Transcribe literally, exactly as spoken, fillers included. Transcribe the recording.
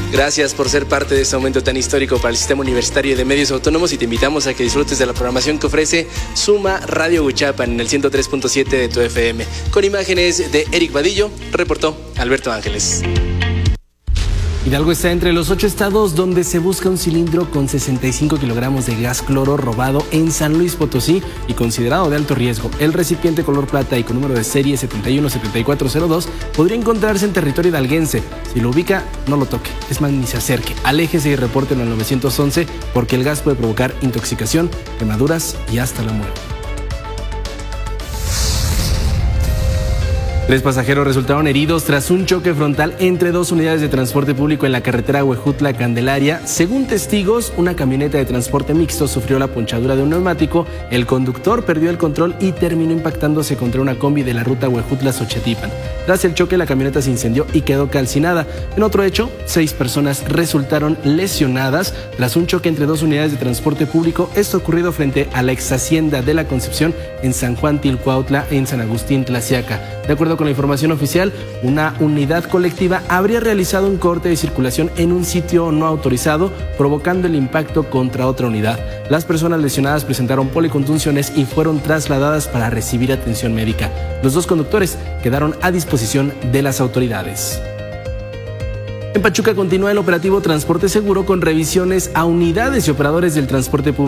Gracias por ser parte de este momento tan histórico para el Sistema Universitario de Medios Autónomos y te invitamos a que disfrutes de la programación que ofrece Suma Radio Huichapan en el ciento tres punto siete de tu F M. Con imágenes de Eric Vadillo, reportó Alberto Ángeles. Hidalgo está entre los ocho estados donde se busca un cilindro con sesenta y cinco kilogramos de gas cloro robado en San Luis Potosí y considerado de alto riesgo. El recipiente color plata y con número de serie setenta y uno setenta y cuatro cero dos podría encontrarse en territorio hidalguense. Si lo ubica, no lo toque, es más, ni se acerque. Aléjese y repórtenlo al nueve once porque el gas puede provocar intoxicación, quemaduras y hasta la muerte. Tres pasajeros resultaron heridos tras un choque frontal entre dos unidades de transporte público en la carretera Huejutla-Candelaria. Según testigos, una camioneta de transporte mixto sufrió la ponchadura de un neumático, el conductor perdió el control y terminó impactándose contra una combi de la ruta Huejutla-Xochatipan. Tras el choque, la camioneta se incendió y quedó calcinada. En otro hecho, seis personas resultaron lesionadas tras un choque entre dos unidades de transporte público. Esto ocurrido frente a la ex hacienda de la Concepción en San Juan Tilcuautla, en San Agustín Tlaxiaca. De acuerdo con la información oficial, una unidad colectiva habría realizado un corte de circulación en un sitio no autorizado, provocando el impacto contra otra unidad. Las personas lesionadas presentaron policontusiones y fueron trasladadas para recibir atención médica. Los dos conductores quedaron a disposición de las autoridades. En Pachuca continúa el operativo Transporte Seguro con revisiones a unidades y operadores del transporte público.